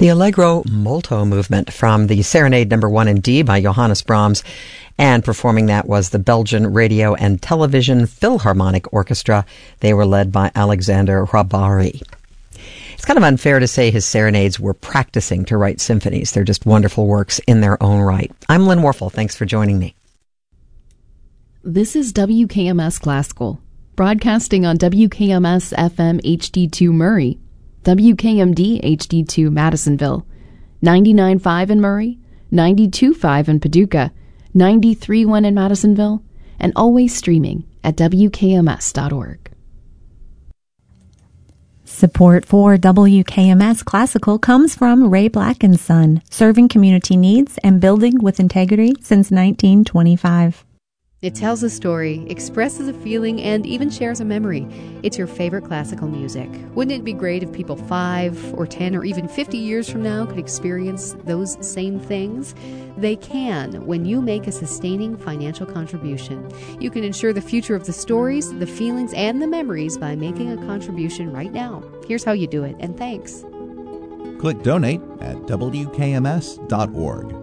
The Allegro Molto movement from the Serenade No. 1 in D by Johannes Brahms, and performing that was the Belgian Radio and Television Philharmonic Orchestra. They were led by Alexander Rabari. It's kind of unfair to say his serenades were practicing to write symphonies. They're just wonderful works in their own right. I'm Lynn Warfel. Thanks for joining me. This is WKMS Classical, broadcasting on WKMS FM HD2 Murray, WKMD HD2 Madisonville, 99.5 in Murray, 92.5 in Paducah, 93.1 in Madisonville, and always streaming at WKMS.org. Support for WKMS Classical comes from Ray Black & Son, serving community needs and building with integrity since 1925. It tells a story, expresses a feeling, and even shares a memory. It's your favorite classical music. Wouldn't it be great if people 5 or 10 or even 50 years from now could experience those same things? They can when you make a sustaining financial contribution. You can ensure the future of the stories, the feelings, and the memories by making a contribution right now. Here's how you do it, and thanks. Click Donate at WKMS.org.